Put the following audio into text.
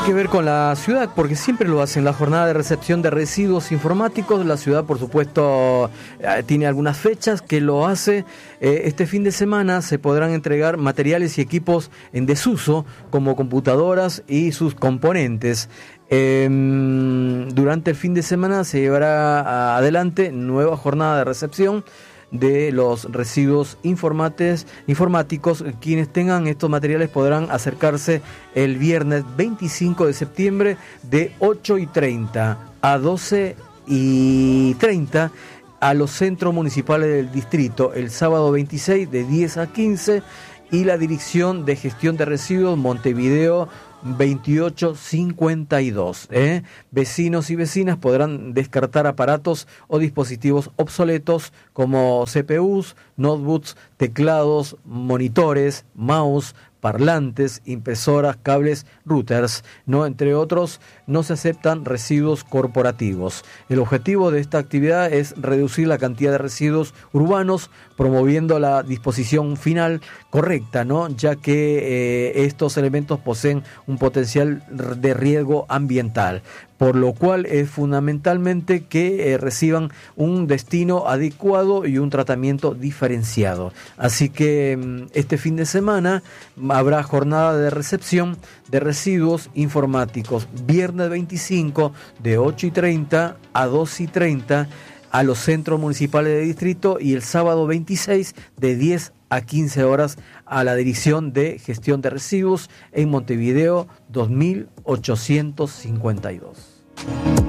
que ver con la ciudad, porque siempre lo hacen, la jornada de recepción de residuos informáticos. La ciudad, por supuesto, tiene algunas fechas que lo hace. Este fin de semana se podrán entregar materiales y equipos en desuso, como computadoras y sus componentes. Durante el fin de semana se llevará adelante nueva jornada de recepción de los residuos informáticos. Quienes tengan estos materiales podrán acercarse el viernes 25 de septiembre de 8:30 a 12:30 a los centros municipales del distrito, el sábado 26 de 10 a 15 y la Dirección de Gestión de Residuos Montevideo 2852. Vecinos y vecinas podrán descartar aparatos o dispositivos obsoletos como CPUs, notebooks, teclados, monitores, mouse, parlantes, impresoras, cables, routers, entre otros. No se aceptan residuos corporativos. El objetivo de esta actividad es reducir la cantidad de residuos urbanos, promoviendo la disposición final correcta, ya que estos elementos poseen un potencial de riesgo ambiental, por lo cual es fundamentalmente que reciban un destino adecuado y un tratamiento diferenciado. Así que este fin de semana habrá jornada de recepción de residuos informáticos, viernes 25 de 8:30 a 12:30 a los centros municipales de distrito y el sábado 26 de 10 a 15 horas a la Dirección de Gestión de Residuos en Montevideo 2852.